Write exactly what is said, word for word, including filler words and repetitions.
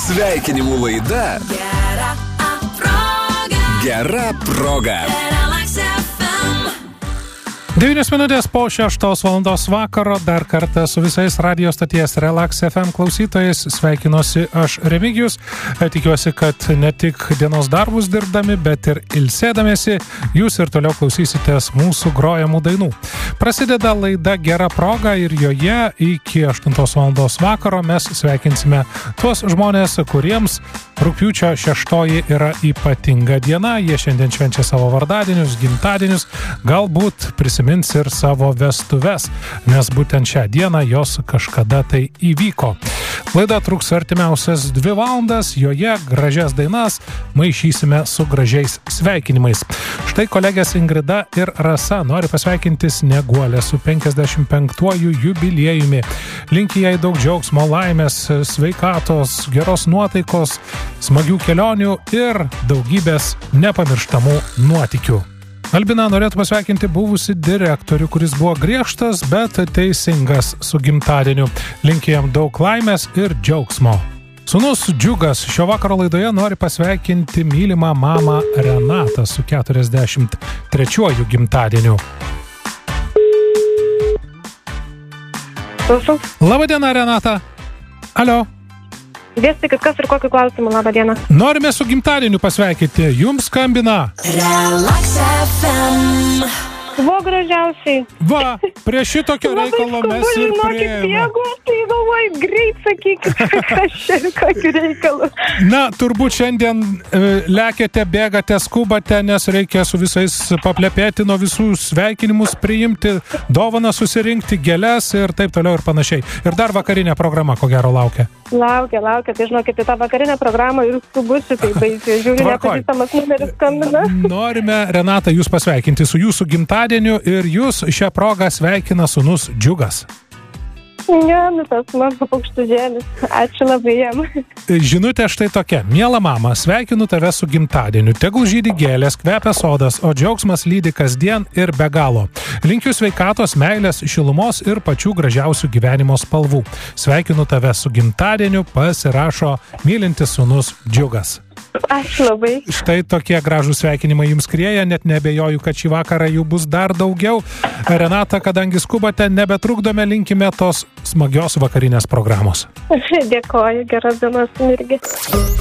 Sveikinimų laida Gera proga. Gera proga. devynios minutės po šeštos valandos vakaro dar kartą su visais radio stoties Relax F M klausytojais sveikinuosi aš Remigijus. Tikiuosi, kad ne tik dienos darbus dirbdami, bet ir ilsėdamėsi jūs ir toliau klausysitės mūsų grojamų dainų. Prasideda laida Gera proga ir joje iki aštuntos valandos vakaro mes sveikinsime tuos žmonės, kuriems rugpjūčio šeštoji yra ypatinga diena. Jie šiandien švenčia savo vardadienius, gimtadienius, galbūt prisimins ir savo vestuves, nes būtent šią dieną jos kažkada tai įvyko. Laida truks artimiausias dvi valandas, joje gražias dainas maišysime su gražiais sveikinimais. Štai kolegės Ingrida ir Rasa nori pasveikinti Snieguolę su penkiasdešimt penktuoju jubiliejumi. Linki jai daug džiaugsmo, laimės, sveikatos, geros nuotaikos, smagių kelionių ir daugybės nepamirštamų nuotykių. Albina norėtų pasveikinti buvusi direktorių, kuris buvo griežtas, bet teisingas su gimtadieniu. Linki jam daug laimės ir džiaugsmo. Sūnus Džiugas šio vakaro laidoje nori pasveikinti mylimą mamą Renatą su keturiasdešimt trečiuoju gimtadieniu. Klausom. Labadiena, Renata. Alio. Dėstykit, kas ir kokiu klausimu, labą dieną. Norime su gimtadieniu pasveikinti. Jums skambina. Relax F M. Buvo gražiausiai. Va, prie šitokio reikalo mes ir priėjome. Jeigu tai galvoju, greit sakykit, kas čia kokiu reikalu. Na, turbūt šiandien e, lekiate, bėgate, skubate, nes reikia su visais paplepėti, nuo visų sveikinimus priimti, dovaną susirinkti, gėles ir taip toliau ir panašiai. Ir dar vakarinė programa, ko gero, laukia. Laukia, laukia, tai žinokit, tą vakarinę programą ir skubusiu, tai baisiai. Žiūriu, nepažįstamas numeris skambina. Norime, Renata, jūs pasveikinti su jūsų gimtadieniu ir jūs šią progą sveikina sūnus Džiugas. Ne, nu tas mano paukštudėlis. Ačiū labai jam. Žinutė štai tokia. Miela mama, sveikinu tave su gimtadieniu. Tegul žydi gėlės, kvepia sodas, o džiaugsmas lydi kasdien ir be galo. Linkiu sveikatos, meilės, šilumos ir pačių gražiausių gyvenimo spalvų. Sveikinu tave su gimtadieniu, pasirašo mylintis sūnus Džiugas. Ačiū labai. Štai tokie gražūs sveikinimai jums skrieja, net nebejoju, kad šį vakarą jų bus dar daugiau. Renata, kadangi skubate, nebetrukdome, linkime tos smagios vakarinės programos. Dėkoju, geros dienos irgi.